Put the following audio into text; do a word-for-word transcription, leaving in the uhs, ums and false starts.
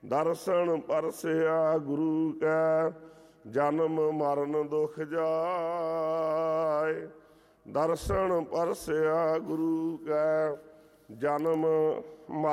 ਦਰਸ਼ਨ ਪਰਸਿਆ ਗੁਰੂ ਕੈ, ਜਨਮ ਮਰਨ ਦੁਖ ਜਾਏ। ਦਰਸ਼ਨ ਪਰਸਿਆ ਗੁਰੂ ਕੈ, ਜਨਮ